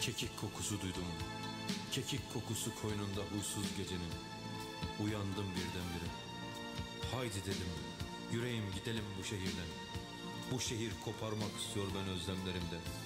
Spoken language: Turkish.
Kekik kokusu duydum. Kekik kokusu koynunda huysuz gecenin. Uyandım birdenbire. Haydi dedim, yüreğim gidelim bu şehirden. Bu şehir koparmak istiyor ben özlemlerimden.